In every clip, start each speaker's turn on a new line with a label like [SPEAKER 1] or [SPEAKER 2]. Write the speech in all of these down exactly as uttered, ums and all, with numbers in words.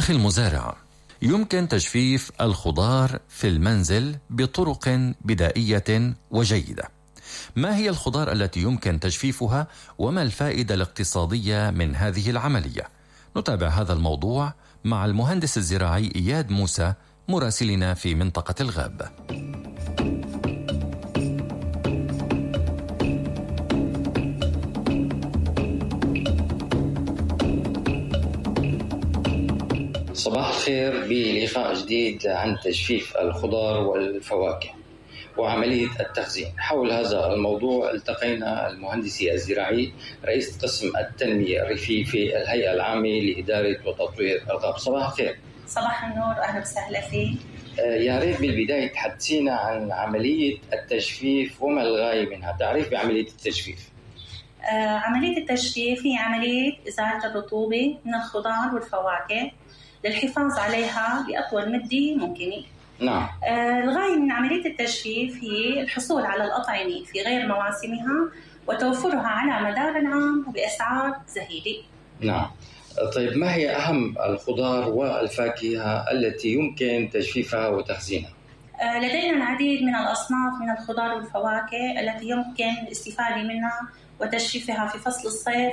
[SPEAKER 1] أخي المزارع، يمكن تجفيف الخضار في المنزل بطرق بدائية وجيدة. ما هي الخضار التي يمكن تجفيفها وما الفائدة الاقتصادية من هذه العملية؟ نتابع هذا الموضوع مع المهندس الزراعي إياد موسى مراسلنا في منطقة الغاب.
[SPEAKER 2] صباح الخير بلقاء جديد عن تجفيف الخضار والفواكه وعملية التخزين. حول هذا الموضوع التقينا المهندسي الزراعي رئيس قسم التنمية الريفية في الهيئة العامة لإدارة وتطوير الغاب. صباح الخير.
[SPEAKER 3] صباح النور، أهلا وسهلا فيك.
[SPEAKER 2] يا ريت بالبداية تحدثينا عن عملية التجفيف وما الغاية منها. تعريف بعملية التجفيف.
[SPEAKER 3] آه، عملية التجفيف هي عملية إزالة الرطوبة من الخضار والفواكه للحفاظ عليها لأطول مدة ممكنة.
[SPEAKER 2] نعم.
[SPEAKER 3] آه، الغاية من عملية التجفيف هي الحصول على الأطعمة في غير مواسمها وتوفرها على مدار العام وبأسعار زهيدة.
[SPEAKER 2] نعم. طيب، ما هي أهم الخضار والفاكهة التي يمكن تجفيفها وتخزينها؟
[SPEAKER 3] آه، لدينا العديد من الأصناف من الخضار والفواكه التي يمكن الاستفادة منها وتجفيفها في فصل الصيف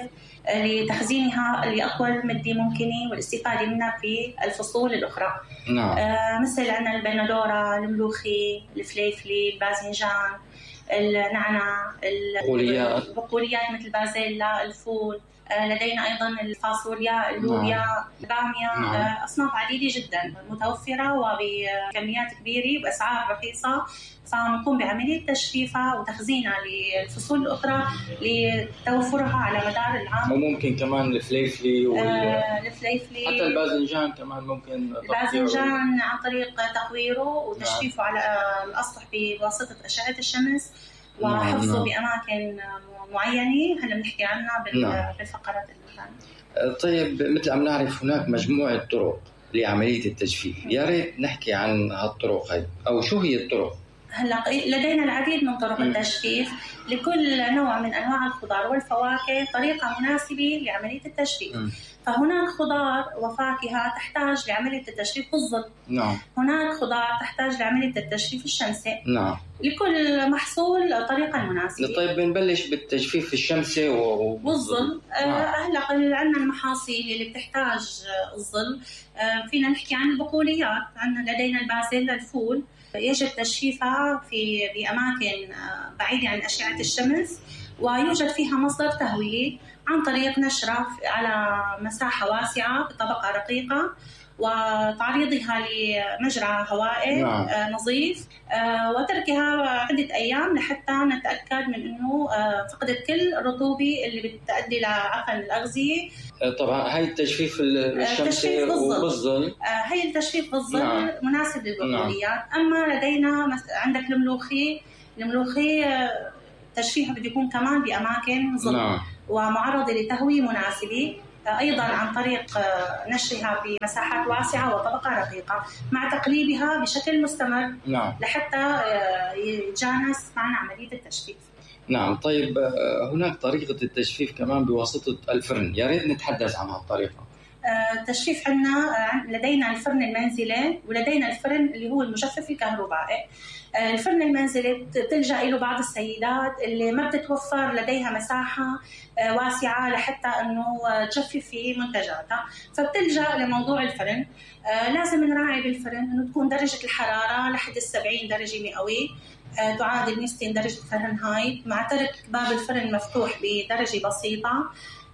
[SPEAKER 3] لتخزينها لأطول مدة ممكنة والاستفادة منها في الفصول الأخرى.
[SPEAKER 2] نعم.
[SPEAKER 3] آه مثل عندنا البندورة، الملوخي، الفليفلي، الباذنجان، النعناع،
[SPEAKER 2] البقوليات
[SPEAKER 3] البقوليات مثل البازيلا، الفول. آه لدينا أيضا الفاصوليا، اللوبيا، البامية.
[SPEAKER 2] نعم.
[SPEAKER 3] آه أصناف عديدة جدا متوفرة وبكميات كبيرة وبأسعار رخيصة، فنقوم بعملية تجفيفها وتخزينها للفصول الأخرى لتوفرها على مدار العام.
[SPEAKER 2] وممكن كمان الفليفلي وال...
[SPEAKER 3] آه الفليفلي
[SPEAKER 2] حتى الباذنجان كمان ممكن
[SPEAKER 3] الباذنجان عن طريق تقويره وتجفيفه. نعم. على الأسطح بواسطة أشعة الشمس وحفظه. نعم. بأماكن معينة هلا بنحكي عنها نعم. بالفقرات الثانية.
[SPEAKER 2] طيب، مثل ما نعرف هناك مجموعة طرق لعملية التجفيف. يا ريت نحكي عن هالطرق هاي، أو شو هي الطرق؟
[SPEAKER 3] هلا لدينا العديد من طرق التجفيف. لكل نوع من أنواع الخضار والفواكه طريقة مناسبة لعملية التجفيف. م. فهناك خضار وفاكهة تحتاج لعملية التجفيف بالظل.
[SPEAKER 2] نعم.
[SPEAKER 3] هناك خضار تحتاج لعملية التجفيف الشمسي.
[SPEAKER 2] نعم.
[SPEAKER 3] لكل محصول الطريقة المناسبة.
[SPEAKER 2] طيب، بنبلش بالتجفيف الشمسي
[SPEAKER 3] والظل. هلا عندنا المحاصيل اللي بتحتاج الظل. فينا نحكي عن البقوليات. عندنا لدينا البازيلا، الفول، يجب تجفيفها في بأماكن بعيدة عن أشعة الشمس ويوجد فيها مصدر تهوية عن طريق نشرة على مساحة واسعة بطبقة رقيقة وتعريضها لمجرى هوائي نعم. نظيف وتركها عدة أيام لحتى نتأكد من أنه فقدت كل الرطوبة اللي بتؤدي لعفن الأغذية.
[SPEAKER 2] طبعا هاي التجفيف الشمسي وبالظل.
[SPEAKER 3] هاي التجفيف بالظل نعم. مناسب للبقوليات. نعم. أما لدينا عندك الملوخي. الملوخي تجفيفها بده يكون كمان بأماكن ظل نعم. ومعرضة لتهوية مناسبة أيضا عن طريق نشرها بمساحات واسعة وطبقة رقيقة مع تقليبها بشكل مستمر نعم. لحتى يتجانس معنا عملية التجفيف.
[SPEAKER 2] نعم. طيب، هناك طريقة التجفيف كمان بواسطة الفرن. يا ريت نتحدث عن هالطريقة.
[SPEAKER 3] التجفيف عندنا لدينا الفرن المنزلي ولدينا الفرن اللي هو المجفف الكهربائي. الفرن المنزلي تلجأ له بعض السيدات اللي ما بتتوفر لديها مساحة واسعة لحتى أنه تجفف في منتجاتها، فبتلجأ لموضوع الفرن. لازم نراعي بالفرن أنه تكون درجة الحرارة لحد السبعين درجة مئوية تعادل مئتين درجة فahrenheit مع ترك باب الفرن مفتوح بدرجة بسيطة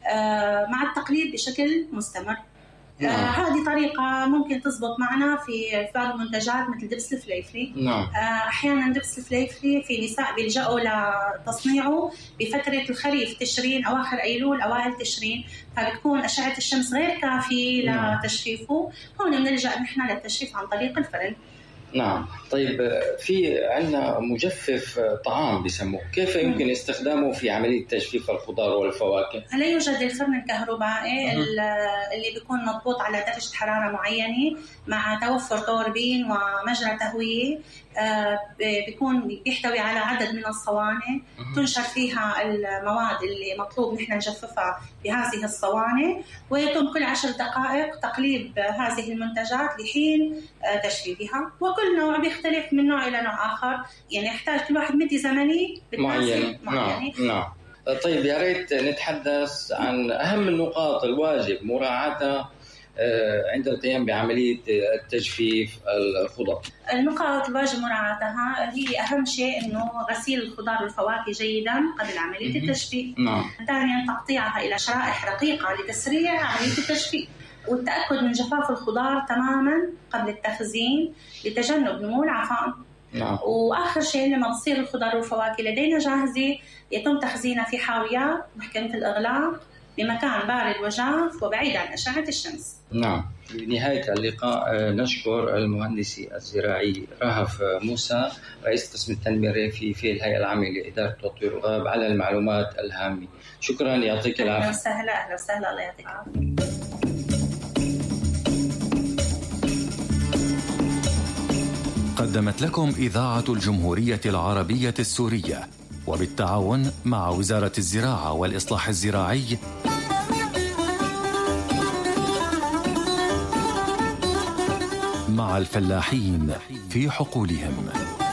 [SPEAKER 3] مع التقليب بشكل مستمر. نعم. آه هذه طريقة ممكن تزبط معنا في بعض المنتجات مثل دبس الفليفلي.
[SPEAKER 2] نعم.
[SPEAKER 3] آه أحيانا دبس الفليفلي في نساء بيلجأوا لتصنيعه بفترة الخريف، تشرين، أواخر أيلول أوائل تشرين، فبتكون أشعة الشمس غير كافية نعم. لتجفيفه. هون بنلجأ نحن للتجفيف عن طريق الفرن.
[SPEAKER 2] نعم. طيب في عندنا مجفف طعام بسموه، كيف يمكن م. استخدامه في عملية تجفيف الخضار والفواكه؟
[SPEAKER 3] لا يوجد الفرن الكهربائي اللي بيكون مضبوط على درجة حرارة معينة مع توفر توربين ومجرى تهوية، بيكون بيحتوي على عدد من الصواني تنشر فيها المواد اللي مطلوب نحن نجففها بهذه الصواني، ويتم كل عشر دقائق تقليب هذه المنتجات لحين تجفيفها، وكل نوع بيختلف من نوع إلى نوع آخر، يعني يحتاج كل واحد مدة زمني
[SPEAKER 2] معينة. نعم. نعم. طيب يا ريت نتحدث عن أهم النقاط الواجب مراعاتها عند القيام بعملية التجفيف الخضار.
[SPEAKER 3] النقاط الواجب مراعاتها هي أهم شيء إنه غسيل الخضار والفواكه جيدا قبل عملية التجفيف.
[SPEAKER 2] نعم.
[SPEAKER 3] ثانيا تقطيعها إلى شرائح رقيقة لتسريع عملية التجفيف، والتأكد من جفاف الخضار تماما قبل التخزين لتجنب نمو العفان.
[SPEAKER 2] نعم.
[SPEAKER 3] وآخر شيء لما تصير الخضار والفواكه لدينا جاهزة يتم تخزينها في حاويات محكمة الإغلاق بمكان بارد وجاف وبعيد عن أشعة الشمس.
[SPEAKER 2] نعم. في نهاية اللقاء نشكر المهندسة الزراعي رهف موسى رئيس قسم التنمية الريفية في الهيئة العامة لإدارة تطوير الغاب على المعلومات الهامة. شكرا، يعطيك العافية.
[SPEAKER 3] أهلا وسهلا. أهلا وسهلا. الله يعطيك العافية.
[SPEAKER 1] قدمت لكم إذاعة الجمهورية العربية السورية وبالتعاون مع وزارة الزراعة والإصلاح الزراعي مع الفلاحين في حقولهم.